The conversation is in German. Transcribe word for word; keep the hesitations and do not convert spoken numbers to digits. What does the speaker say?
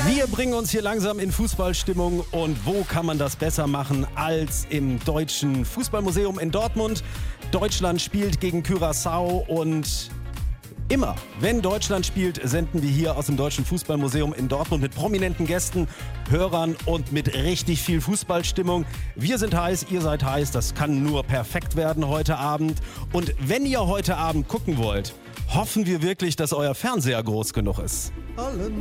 Wir bringen uns hier langsam in Fußballstimmung und wo kann man das besser machen als im Deutschen Fußballmuseum in Dortmund? Deutschland spielt gegen Curaçao und immer, wenn Deutschland spielt, senden wir hier aus dem Deutschen Fußballmuseum in Dortmund mit prominenten Gästen, Hörern und mit richtig viel Fußballstimmung. Wir sind heiß, ihr seid heiß, das kann nur perfekt werden heute Abend. Und wenn ihr heute Abend gucken wollt, hoffen wir wirklich, dass euer Fernseher groß genug ist. Allen